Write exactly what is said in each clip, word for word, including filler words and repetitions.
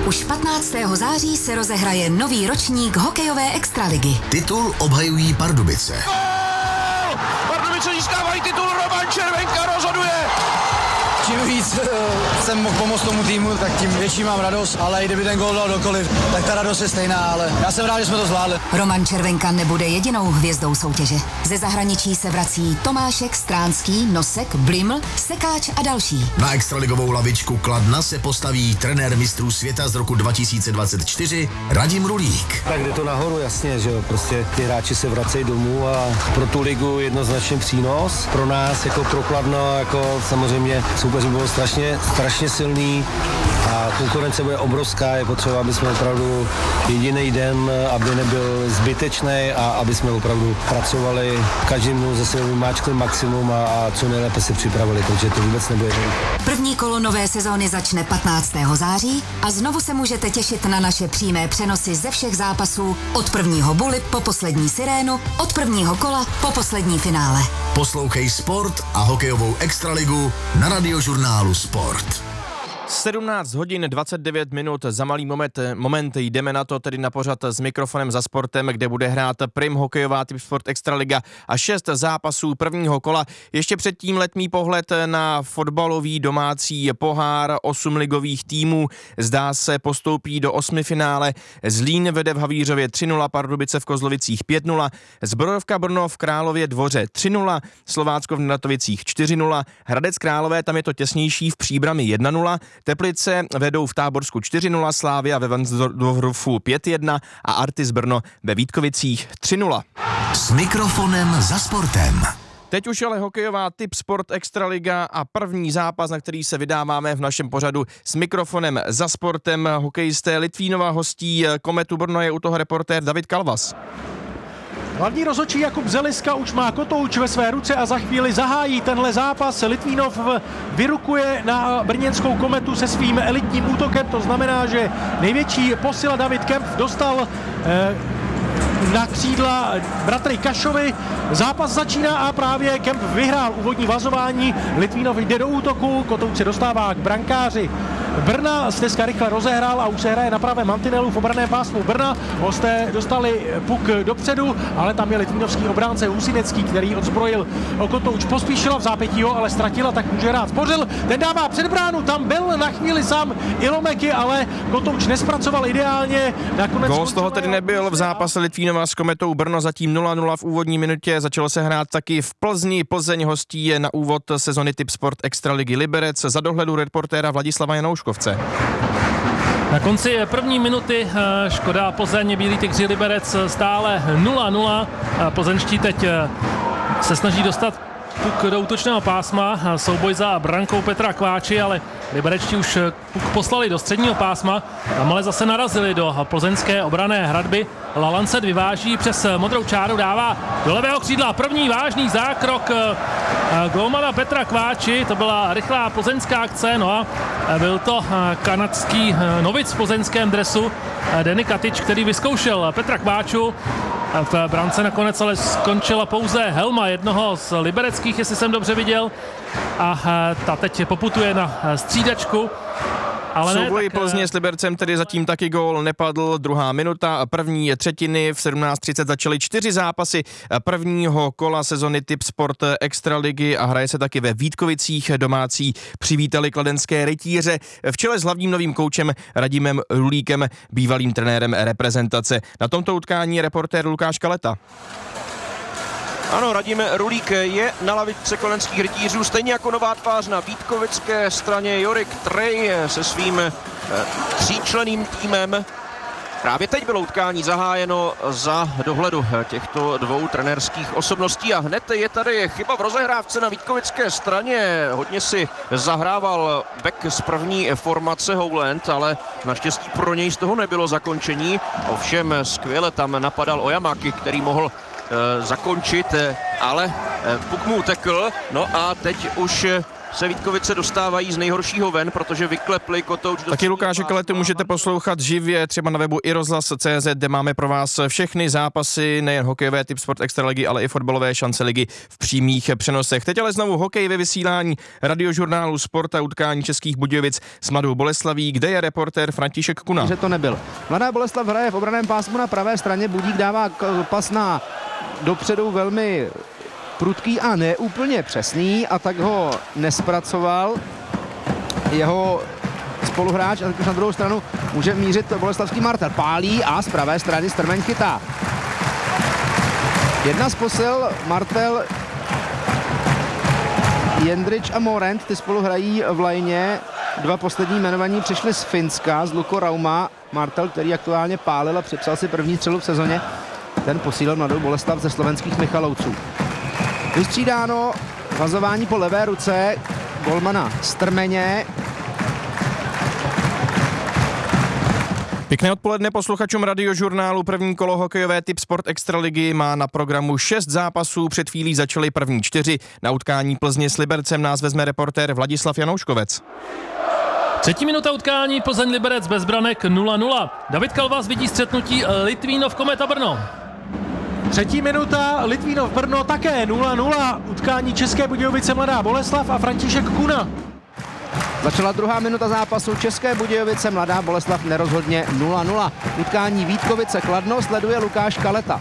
Už patnáctého září se rozehraje nový ročník hokejové extraligy. Titul obhajují Pardubice. Gól! Pardubice získávají titul, Roman Červenka rozhoduje. Čím víc uh, jsem mohl pomoct tomu týmu, tak tím větší mám radost, ale i kdyby ten gól dal dokoliv, tak ta radost je stejná, ale já jsem rád, že jsme to zvládli. Roman Červenka nebude jedinou hvězdou soutěže. Ze zahraničí se vrací Tomášek, Stránský, Nosek, Bliml, Sekáč a další. Na extraligovou lavičku Kladna se postaví trenér mistrů světa z roku dva tisíce dvacet čtyři Radim Rulík. Tak jde to nahoru, jasně, že jo, prostě ty hráči se vracejí domů a pro tu ligu jednoznačně přínos. Pro nás, jako pro Kladno, jako samozřejmě soupeři bylo strašně, strašně silný a konkurence bude obrovská, je potřeba, aby jsme opravdu jediný den, aby nebyl zbytečný a aby jsme opravdu pracovali každým dnu ze svým máčkli maximum a, a co nejlépe se připravili, protože to vůbec nebude jen. První kolo nové sezóny začne patnáctého září a znovu se můžete těšit na naše přímé přenosy ze všech zápasů od prvního buly po poslední sirénu, od prvního kola po poslední finále. Poslouchej Sport a hokejovou extraligu na Radiožurnálu Sport. sedmnáct hodin dvacet devět minut, za malý moment, moment jdeme na to, tedy na pořad s mikrofonem za sportem, kde bude hrát Prim hokejová Typ Sport Extraliga a šest zápasů prvního kola. Ještě předtím letmý pohled na fotbalový domácí pohár, osm ligových týmů, zdá se postoupí do osmifinále. Zlín vede v Havířově tři nula, Pardubice v Kozlovicích pět nula, Zbrojovka Brno v Králově Dvoře tři nula, Slovácko v Neratovicích čtyři nula, Hradec Králové, tam je to těsnější, v Příbrami jedna nula, Teplice vedou v Táborsku čtyři nula, Slávia ve Varnsdorfu pět jedna a Artis Brno ve Vítkovicích tři nula. S mikrofonem za sportem. Teď už ale hokejová Typ Sport Extraliga a první zápas, na který se vydáváme v našem pořadu s mikrofonem za sportem. Hokejisté Litvínova hostí Kometu Brno, je u toho reportér David Kalvas. Hlavní rozhodčí Jakub Zeliska už má kotouč ve své ruce a za chvíli zahájí tenhle zápas. Litvínov vyrukuje na brněnskou Kometu se svým elitním útokem, to znamená, že největší posila David Kemp dostal eh, na křídla bratry Kašovi. Zápas začíná a právě Kemp vyhrál úvodní vazování. Litvínov jde do útoku, kotouč se dostává k brankáři Brna, dneska rychle rozehrál a už se hraje na pravém mantinelu v obranném pásmu Brna. Hosté dostali puk dopředu, ale tam je litvínovský obránce Husinecký, který odzbrojil kotouč. Pospíšila v zápětí ho, ale ztratila, tak může hrát Spořil. Ten dává před bránu, tam byl na chvíli sám Ilomeky, ale kotouč nespracoval ideálně. Gól z toho tedy nebyl v zápase Litvínova s Kometou Brno, zatím nula nula v úvodní minutě. Začalo se hrát taky v Plzni. Plzeň hostí je na úvod sezony Typ Sport Extraligy Liberec za dohledu reportéra Vladislava Janouškovce. Na konci první minuty Škoda Plzeň, Bílí tygři Liberec stále nula nula. Plzeňští teď se snaží dostat puk do útočného pásma, souboj za brankou Petra Kváči, ale liberečtí už puk poslali do středního pásma, tam ale zase narazili do plzeňské obranné hradby. Lalancet vyváží přes modrou čáru, dává do levého křídla první vážný zákrok golmana Petra Kváči, to byla rychlá plzeňská akce, no a byl to kanadský novic v plzeňském dresu Denny Katič, který vyzkoušel Petra Kváču. V brance nakonec ale skončila pouze helma jednoho z libereckých, jestli jsem dobře viděl, a ta teď poputuje na střídačku. Ale Souboj ne, tak... Plzně s Libercem tedy zatím taky gól nepadl. Druhá minuta první třetiny, v sedmnáct třicet začaly čtyři zápasy prvního kola sezony Typ Sport Extraligy a hraje se taky ve Vítkovicích. Domácí přivítali kladenské rytíře v čele s hlavním novým koučem Radimem Rulíkem, bývalým trenérem reprezentace. Na tomto utkání reportér Lukáš Kaleta. Ano, Radim Rulík je na lavičce kladenských rytířů, stejně jako nová tvář na vítkovické straně Jorik Trej se svým e, tříčlenným týmem. Právě teď bylo utkání zahájeno za dohledu těchto dvou trenérských osobností a hned je tady chyba v rozehrávce na vítkovické straně. Hodně si zahrával back z první formace Howland, ale naštěstí pro něj z toho nebylo zakončení. Ovšem skvěle tam napadal Ojamaki, který mohl zakončit ale puk mu utekl. No a teď už se Vítkovice dostávají z nejhoršího ven, protože vyklepli Kotouč. Taky Lukáše Kaletu můžete poslouchat živě, třeba na webu i rozhlas tečka cé zet, kde máme pro vás všechny zápasy, nejen hokejové typ Sport Extraligy, ale i fotbalové šance ligy v přímých přenosech. Teď ale znovu hokej ve vysílání radiožurnálu Sport a utkání Českých Budějovic s Mladou Boleslaví, kde je reportér František Kuna. Že to nebyl. Mladá Boleslav hraje v obraném pásmu na pravé straně, Budík dává pas na dopředu velmi prudký a neúplně přesný a tak ho nespracoval jeho spoluhráč a teď už na druhou stranu může mířit boleslavský Martel. Pálí a z pravé strany Strmeň chytá. Jedna z posil Martel, Jendrič a Morent, ty spolu hrají v lajně. Dva poslední jmenovaní přišli z Finska, z Luko Rauma. Martel, který aktuálně pálil a připsal si první střelu v sezóně, ten posílil Mladou Boleslav ze slovenských Michalovců. Vystřídáno vazování po levé ruce golmana Strmeně. Pěkné odpoledne posluchačům radiožurnálu. První kolo hokejové typ Sport Extraligy má na programu šest zápasů. Před chvílí začaly první čtyři. Na utkání Plzně s Libercem nás vezme reportér Vladislav Janouškovec. Třetí minuta utkání, Plzeň Liberec bez branek nula nula. David Kalvas vidí střetnutí Litvínov Kometa Brno. Třetí minuta, Litvínov Brno také nula nula. Utkání České Budějovice Mladá Boleslav a František Kuna. Začala druhá minuta zápasu, České Budějovice Mladá Boleslav nerozhodně nula nula. Utkání Vítkovice Kladno sleduje Lukáš Kaleta.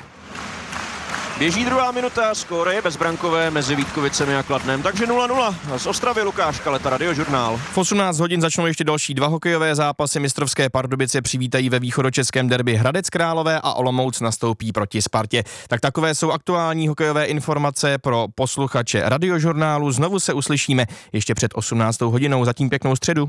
Běží druhá minuta, skóre je bezbrankové mezi Vítkovicemi a Kladnem, takže nula nula. Z Ostravy Lukáš Kaleta, radiožurnál. V osmnáct hodin začnou ještě další dva hokejové zápasy. Mistrovské Pardubice přivítají ve východočeském derby Hradec Králové a Olomouc nastoupí proti Spartě. Tak takové jsou aktuální hokejové informace pro posluchače radiožurnálu. Znovu se uslyšíme ještě před osmnáctou hodinou. Zatím pěknou středu.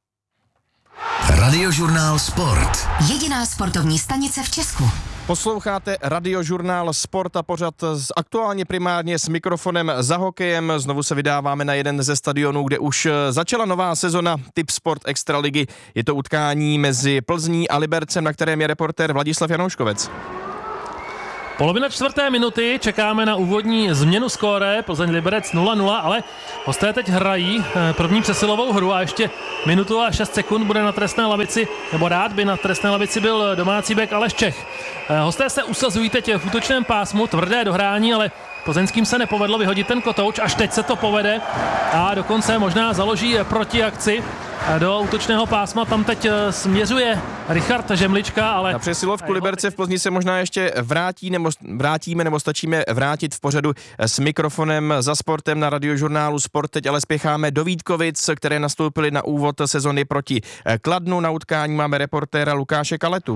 Radiožurnál Sport. Jediná sportovní stanice v Česku. Posloucháte radiožurnál Sport a pořad aktuálně primárně s mikrofonem za hokejem. Znovu se vydáváme na jeden ze stadionů, kde už začala nová sezona typ Sport Extraligy. Je to utkání mezi Plzní a Libercem, na kterém je reportér Vladislav Janouškovec. Polovina čtvrté minuty, čekáme na úvodní změnu skóre, Plzeň Liberec nula nula, ale hosté teď hrají první přesilovou hru a ještě minutu a šest sekund bude na trestné lavici, nebo rád by na trestné lavici byl domácí bek Aleš Čech. Hosté se usazují teď v útočném pásmu, tvrdé dohrání, ale plzeňským se nepovedlo vyhodit ten kotouč, až teď se to povede a dokonce možná založí protiakci do útočného pásma. Tam teď směřuje Richard Žemlička, ale... Na přesilovku Liberce v Plzni se možná ještě vrátí, nebo vrátíme, nebo stačíme vrátit v pořadu s mikrofonem za sportem na radiožurnálu Sport. Teď ale spěcháme do Vítkovic, které nastoupily na úvod sezony proti Kladnu. Na utkání máme reportéra Lukáše Kaletu.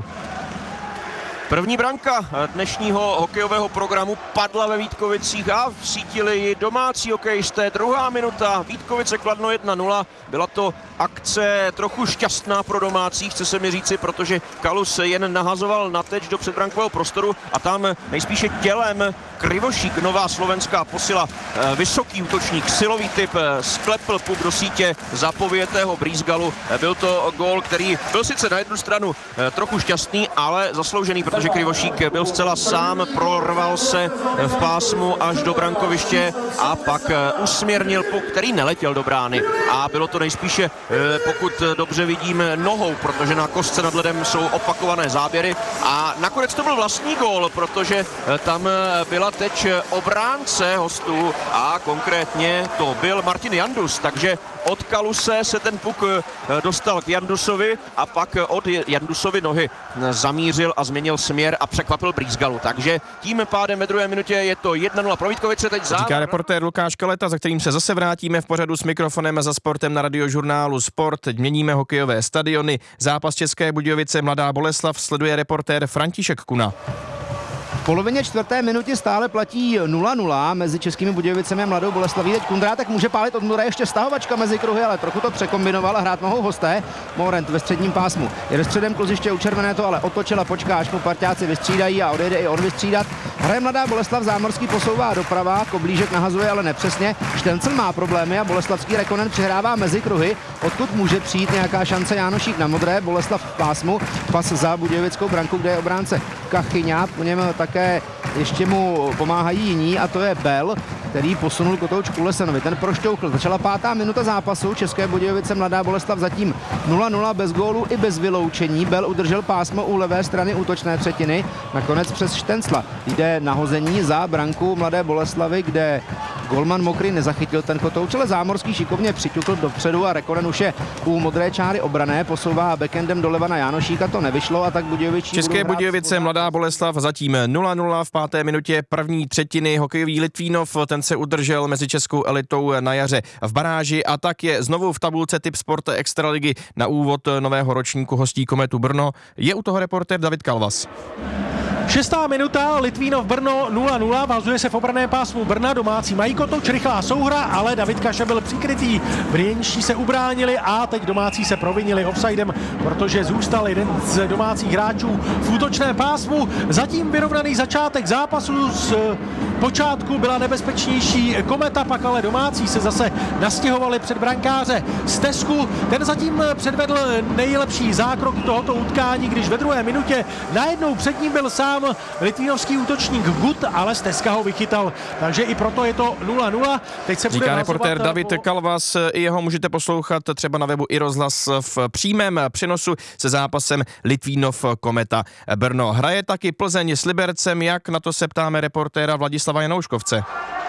První branka dnešního hokejového programu padla ve Vítkovicích a vsítili ji domácí hokejisté. Druhá minuta, Vítkovice Kladno jedna nula. Byla to akce trochu šťastná pro domácí, chce se mi říci, protože Kalus jen nahazoval na teč do předbrankového prostoru a tam nejspíše tělem Krivošík, nová slovenská posila, vysoký útočník, silový typ, sklepl puk do sítě zapovětého Brýsgalu. Byl to gól, který byl sice na jednu stranu trochu šťastný, ale zasloužený, protože Krivošík byl zcela sám, prorval se v pásmu až do brankoviště a pak usměrnil puk, který neletěl do brány. A bylo to nejspíše, pokud dobře vidím, nohou, protože na kostce nad ledem jsou opakované záběry. A nakonec to byl vlastní gól, protože tam byla teď obránce hostů a konkrétně to byl Martin Jandus, takže od Kaluse se ten puk dostal k Jandusovi a pak od Jandusovy nohy zamířil a změnil směr a překvapil Brýsgalu. Takže tím pádem ve druhé minutě je to jedna nula pro Vítkovice. Teď závěr. Říká reportér Lukáš Kaleta, za kterým se zase vrátíme v pořadu s mikrofonem za sportem na radiožurnálu Sport. Teď měníme hokejové stadiony. Zápas České Budějovice Mladá Boleslav sleduje reportér František Kuna. V polovině čtvrté minutě stále platí nula nula mezi Českými Budějovicemi a Mladou Boleslaví. Teď Kundrátek může pálit od Mura ještě stahovačka mezi kruhy, ale trochu to překombinoval a hrát mohou hosté. Morent ve středním pásmu. Je ve středem kluziště u červené, to ale otočila, počká, až mu parťáci vystřídají a odejde i on vystřídat. Hraje Mladá Boleslav, Zámorský posouvá doprava, Koblížek nahazuje, ale nepřesně. Štencel má problémy a boleslavský Rekonen přihrává mezi kruhy, odkud může přijít nějaká šance. Jánošík na modré, Boleslav v pásmu, pas za Budějovickou branku, kde je obránce Kachyňa, po něm také ještě mu pomáhají jiní a to je Bell, který posunul kotouč Kulesenovi. Ten prošťouchl. Začala pátá minuta zápasu. České Budějovice, Mladá Boleslav zatím nula nula bez gólu i bez vyloučení. Bell udržel pásmo u levé strany útočné třetiny. Nakonec přes Štencla jde nahození za branku Mladé Boleslavy, kde golman Mokrý nezachytil ten kotouč, ale Zámorský šikovně přiťukl dopředu a Rekonen už je u modré čáry obrané, posouvá backendem doleva na Jánošíka, to nevyšlo a tak Budějovičtí České Budějovice, Mladá Boleslav zatím nula nula v páté minutě první třetiny. Hokejový Litvínov, ten se udržel mezi českou elitou na jaře v baráži a tak je znovu v tabulce Tipsport Extraligy. Na úvod nového ročníku hostí Kometu Brno je u toho reportér David Kalvas. Šestá minuta, Litvínov Brno nula nula, vazuje se v obraném pásmu Brna, domácí mají kotouč, rychlá souhra, ale David Kaša byl přikrytý, brněnští se ubránili a teď domácí se provinili offsidem, protože zůstal jeden z domácích hráčů v útočném pásmu. Zatím vyrovnaný začátek zápasu, z počátku byla nebezpečnější Kometa, pak ale domácí se zase nastěhovali před brankáře Stesku, ten zatím předvedl nejlepší zákrok tohoto utkání, když ve druhé minutě najednou před ním byl sám litvínovský útočník Gut, ale Steska ho vychytal, takže i proto je to nula nula. Teď se říká reportér David po... Kalvas, i jeho můžete poslouchat třeba na webu i rozhlas v přímém přenosu se zápasem Litvínov Kometa Brno. Hraje taky Plzeň s Libercem, jak na to se ptáme reportéra Vladislava Janouškovce.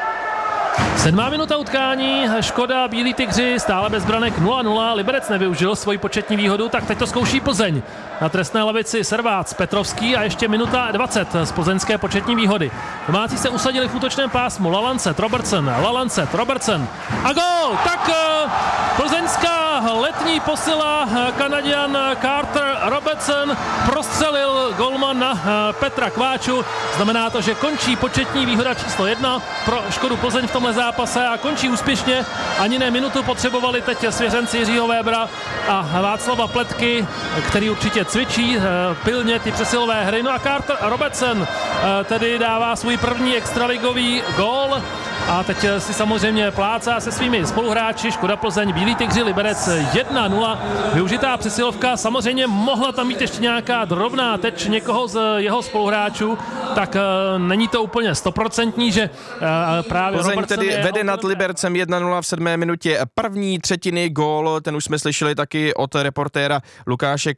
Sedmá minuta utkání, Škoda, Bílí tygři, stále bez branek nula nula, Liberec nevyužil svoji početní výhodu, tak teď to zkouší Plzeň. Na trestné lavici Servác, Petrovský a ještě minuta dvacet z plzeňské početní výhody. Domácí se usadili v útočném pásmu, Lalancet, Robertson, Lalancet, Robertson a gól! Tak plzeňská letní posila, Kanaďan Carter Robertson prostřelil golman na Petra Kváču. Znamená to, že končí početní výhoda číslo jedna pro Škodu Plzeň v tomhle zápase a končí úspěšně. Ani ne minutu potřebovali teď svěřenci Jiřího Webera a Václava Pletky, který určitě cvičí pilně ty přesilové hry. No a Carter Robertson tedy dává svůj první extraligový gól. A teď si samozřejmě plácá se svými spoluhráči Škoda Plzeň, Bílí tygři, Liberec jedna nula. Využitá přesilovka, samozřejmě mohla tam být ještě nějaká drobná teč někoho z jeho spoluhráčů, tak uh, není to úplně stoprocentní, že uh, právě Plzeň Robertson tedy je vede nad Libercem jedna nula v sedmé minutě první třetiny, gól, ten už jsme slyšeli taky od reportéra Lukáše